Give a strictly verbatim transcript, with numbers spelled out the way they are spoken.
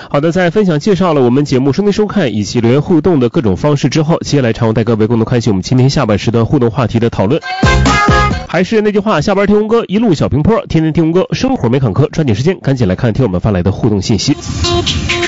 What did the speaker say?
好的，在分享介绍了我们节目收听收看以及留言互动的各种方式之后，接下来常务带各位共同开启我们今天下半时段互动话题的讨论。还是那句话，下班听红歌，一路小平坡，天天听红歌，生活没坎坷。抓紧时间赶紧来看听我们发来的互动信息。